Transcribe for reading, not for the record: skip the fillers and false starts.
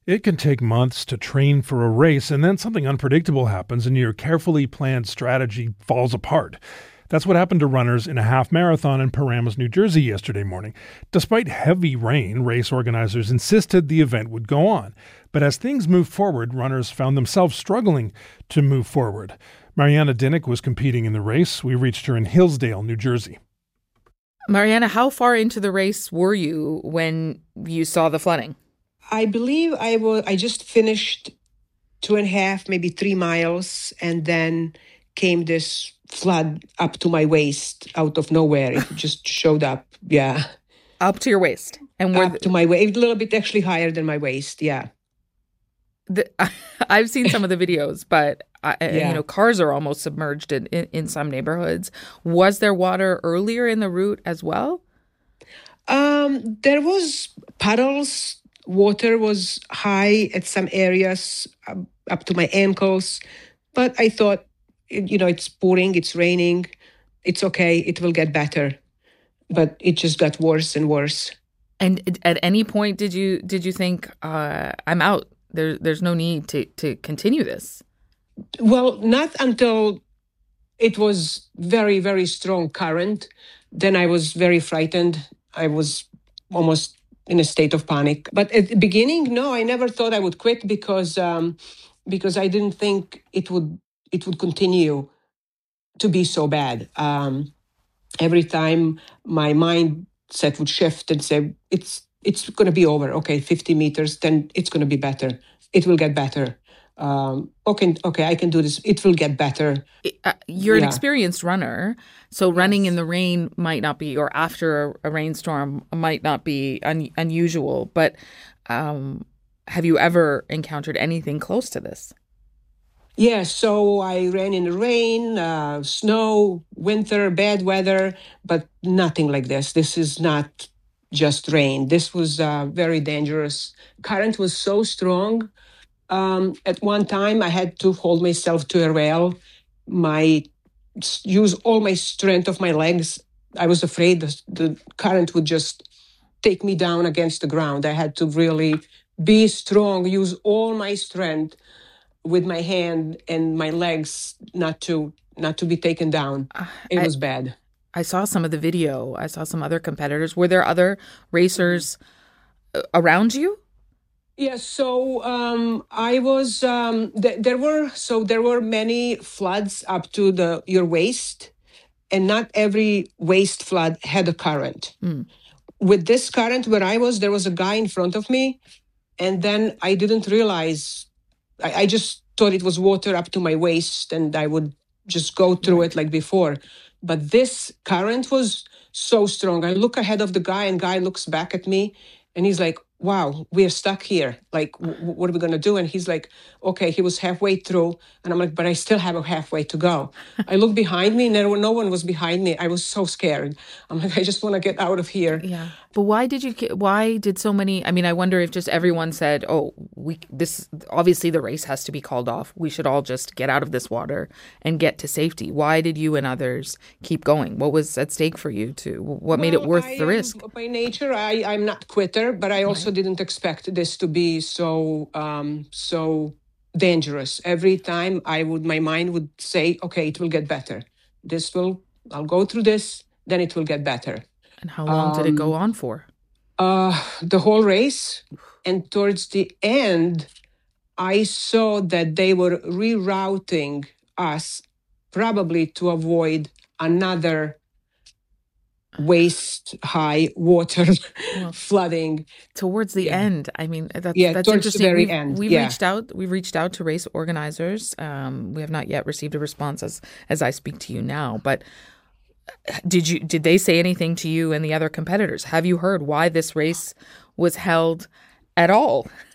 It can take months to train for a race, and then something unpredictable happens and your carefully planned strategy falls apart. That's what happened to runners in a half marathon in Paramus, New Jersey yesterday morning. Despite heavy rain, race organizers insisted the event would go on. But as things moved forward, runners found themselves struggling to move forward. Mariana Dinnick was competing in the race. We reached her in Hillsdale, New Jersey. Mariana, how far into the race were you when you saw the flooding? I believe I just finished 2.5, maybe 3 miles, and then came this flood up to my waist out of nowhere. It just showed up. Yeah. Up to your waist. And up to my waist, a little bit actually higher than my waist. Yeah. I've seen some of the videos, but cars are almost submerged in some neighborhoods. Was there water earlier in the route as well? There was puddles. Water was high at some areas, up to my ankles. But I thought, it's pouring, it's raining. It's okay. It will get better. But it just got worse and worse. And at any point, did you think, I'm out? There's no need to continue this? Well, not until it was very, very strong current. Then I was very frightened. I was almost in a state of panic. But at the beginning, no, I never thought I would quit because I didn't think it would continue to be so bad. Every time my mindset would shift and say, it's going to be over. Okay, 50 meters, then it's going to be better. It will get better. Okay, I can do this. It will get better. You're an experienced runner, so running in the rain might not be, or after a rainstorm might not be unusual. But have you ever encountered anything close to this? Yeah, so I ran in the rain, snow, winter, bad weather, but nothing like this. This is not just rain. This was very dangerous. Current was so strong. At one time, I had to hold myself to a rail, use all my strength of my legs. I was afraid the current would just take me down against the ground. I had to really be strong, use all my strength with my hand and my legs not to be taken down. It was bad. I saw some of the video. I saw some other competitors. Were there other racers around you? Yes, so I was. There were many floods up to your waist, and not every waist flood had a current. With this current where I was, there was a guy in front of me, and then I didn't realize. I just thought it was water up to my waist, and I would just go through it like before. But this current was so strong. I look ahead of the guy, and guy looks back at me, and he's like, wow, we're stuck here. Like, what are we going to do? And he's like, okay, he was halfway through. And I'm like, but I still have a halfway to go. I look behind me, and no one was behind me. I was so scared. I'm like, I just want to get out of here. Yeah. But why did so many, I wonder if just everyone said, obviously the race has to be called off. We should all just get out of this water and get to safety. Why did you and others keep going? What was at stake for you what made it worth the risk? By nature, I'm not quitter, but I also didn't expect this to be so dangerous. Every time my mind would say, okay, it will get better. I'll go through this, then it will get better. And how long did it go on for? The whole race. And towards the end, I saw that they were rerouting us probably to avoid another waist-high water flooding. Towards the end. That's towards interesting. The very end. We've reached out to race organizers. We have not yet received a response as I speak to you now. But did they say anything to you and the other competitors? Have you heard why this race was held at all?